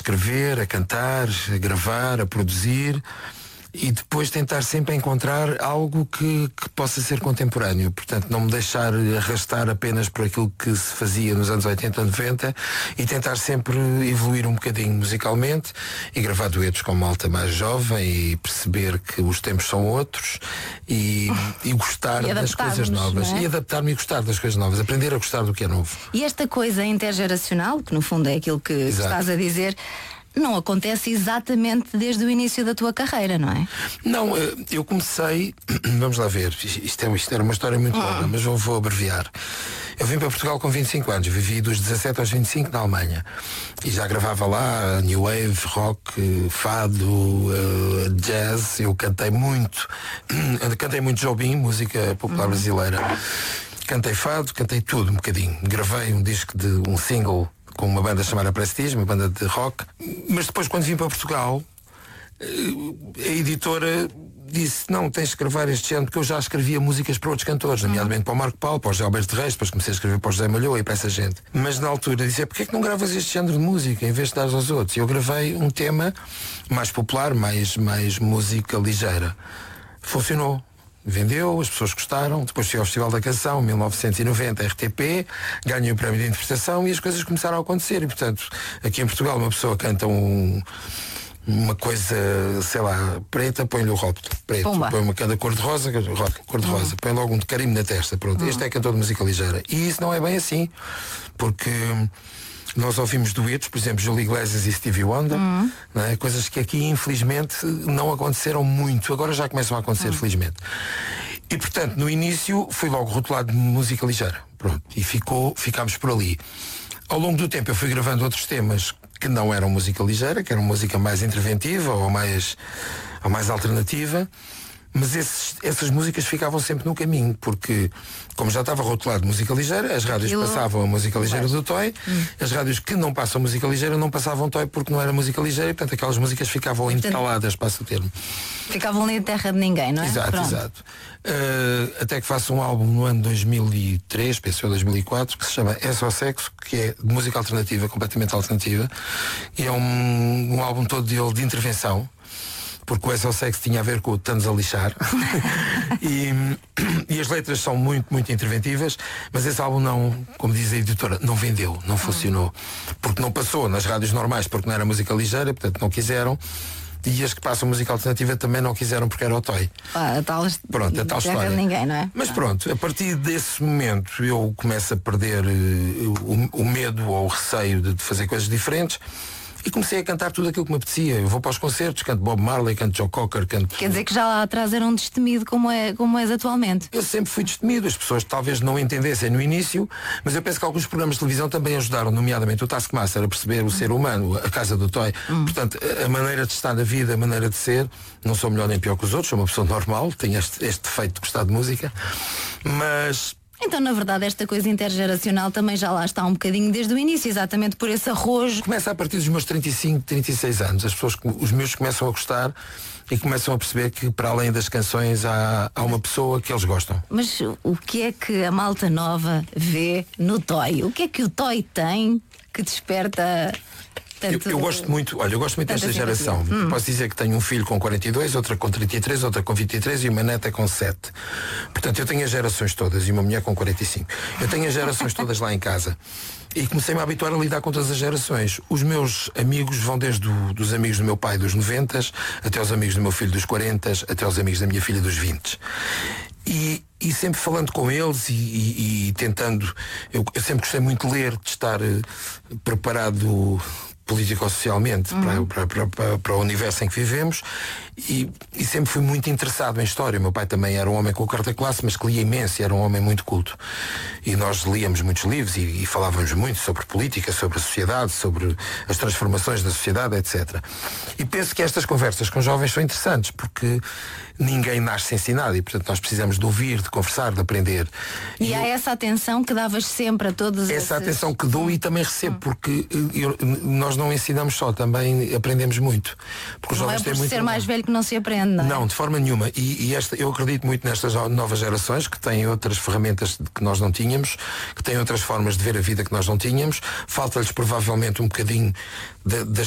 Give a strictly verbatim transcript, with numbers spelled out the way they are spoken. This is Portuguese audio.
escrever, a cantar, a gravar, a produzir. E depois tentar sempre encontrar algo que, que possa ser contemporâneo. Portanto, não me deixar arrastar apenas por aquilo que se fazia nos anos oitenta, noventa, e tentar sempre evoluir um bocadinho musicalmente e gravar duetos com malta mais jovem e perceber que os tempos são outros e, e gostar e das coisas novas. É? E adaptar-me e gostar das coisas novas. Aprender a gostar do que é novo. E esta coisa intergeracional, que no fundo é aquilo que Exato. estás a dizer, não acontece exatamente desde o início da tua carreira, não é? Não, eu comecei, vamos lá ver, isto, é, isto era uma história muito longa, mas vou, vou abreviar. Eu vim para Portugal com vinte e cinco anos, vivi dos dezassete aos vinte e cinco na Alemanha e já gravava lá New Wave, rock, fado, uh, jazz. Eu cantei muito, cantei muito Jobim, música popular uhum. brasileira. Cantei fado, cantei tudo um bocadinho. Gravei um disco de um single com uma banda chamada Prestige, uma banda de rock. Mas depois, quando vim para Portugal, a editora disse: não, tens de gravar este género, porque eu já escrevia músicas para outros cantores, nomeadamente para o Marco Paulo, para o José Alberto Reis, depois comecei a escrever para o José Malhoa e para essa gente. Mas na altura disse: porquê é que não gravas este género de música em vez de dar aos outros? E eu gravei um tema mais popular, mais, mais música ligeira. Funcionou. Vendeu, as pessoas gostaram. Depois fui ao Festival da Canção, mil novecentos e noventa, R T P, ganhei o prémio de interpretação e as coisas começaram a acontecer. E portanto, aqui em Portugal uma pessoa canta um, uma coisa, sei lá, preta, põe-lhe o rótulo preto. Pumba. Põe uma cada cor-de-rosa, cor-de-rosa, uhum. põe logo um carimbo na testa. Pronto, uhum. Este é cantor de música ligeira. E isso não é bem assim, porque nós ouvimos duetos, por exemplo, Júlio Iglesias e Stevie Wonder, uhum. não é? Coisas que aqui infelizmente não aconteceram muito, agora já começam a acontecer, uhum. felizmente. E portanto, no início foi logo rotulado de música ligeira. Pronto, e ficou, ficámos por ali. Ao longo do tempo eu fui gravando outros temas que não eram música ligeira, que eram música mais interventiva ou mais, ou mais alternativa. Mas esses, essas músicas ficavam sempre no caminho, porque como já estava rotulado de música ligeira, as rádios Aquilo... passavam a música ligeira do Toy, hum. as rádios que não passam música ligeira não passavam Toy porque não era música ligeira, e portanto aquelas músicas ficavam portanto, entaladas, passa o termo. Ficavam ali em terra de ninguém, não é? Exato, Pronto. exato. Uh, até que faço um álbum no ano dois mil e três, penso eu, dois mil e quatro, que se chama É Só Sexo, que é de música alternativa, completamente alternativa, e é um, um álbum todo dele de intervenção, porque o É Só Sexo tinha a ver com o Estamos a Lixar. e, e as letras são muito, muito interventivas, mas esse álbum não, como diz a editora, não vendeu, não funcionou. Porque não passou nas rádios normais, porque não era música ligeira, portanto não quiseram. E as que passam música alternativa também não quiseram porque era o Toy. Ah, a tal, pronto, a tal história. Ninguém, não é? Mas pronto, a partir desse momento eu começo a perder uh, o, o medo ou o receio de, de fazer coisas diferentes. E comecei a cantar tudo aquilo que me apetecia. Eu vou para os concertos, canto Bob Marley, canto Joe Cocker, canto... Quer dizer que já lá atrás era um destemido como, é, como és atualmente? Eu sempre fui destemido. As pessoas talvez não entendessem no início, mas eu penso que alguns programas de televisão também ajudaram, nomeadamente o Taskmaster, a perceber o ser humano, a casa do Toy. Hum. Portanto, a maneira de estar na vida, a maneira de ser. Não sou melhor nem pior que os outros, sou uma pessoa normal, tenho este, este defeito de gostar de música, mas... Então, na verdade, esta coisa intergeracional também já lá está um bocadinho desde o início, exatamente por esse arrojo. Começa a partir dos meus trinta e cinco, trinta e seis anos. As pessoas, os meus começam a gostar e começam a perceber que para além das canções há, há uma pessoa que eles gostam. Mas o que é que a malta nova vê no Toy? O que é que o Toy tem que desperta... Eu, eu gosto muito, olha, eu gosto muito desta geração. Hum. Posso dizer que tenho um filho com quarenta e dois, outra com trinta e três, outra com vinte e três e uma neta com sete. Portanto, eu tenho as gerações todas e uma mulher com quarenta e cinco. Eu tenho as gerações todas lá em casa. E comecei-me a habituar a lidar com todas as gerações. Os meus amigos vão desde o, dos amigos do meu pai dos noventa, até os amigos do meu filho dos quarenta, até os amigos da minha filha dos vinte. E, e sempre falando com eles e, e, e tentando... Eu, eu sempre gostei muito de ler, de estar uh, preparado... político-socialmente uhum. para, para, para, para o universo em que vivemos e, e sempre fui muito interessado em história. O meu pai também era um homem com quarta classe, mas que lia imenso, era um homem muito culto. E nós líamos muitos livros e, e falávamos muito sobre política, sobre a sociedade, sobre as transformações da sociedade, etcétera. E penso que estas conversas com jovens são interessantes, porque ninguém nasce ensinado e, portanto, nós precisamos de ouvir, de conversar, de aprender. E, e há eu, essa atenção que davas sempre a todos essa esses... atenção que dou e também recebo, porque eu, nós não ensinamos só, também aprendemos muito. Porque os não jovens é por têm muito ser mais velho que não se aprende, não é? Não, de forma nenhuma. E, e esta, eu acredito muito nestas novas gerações que têm outras ferramentas que nós não tínhamos, que têm outras formas de ver a vida que nós não tínhamos. Falta-lhes provavelmente um bocadinho da, das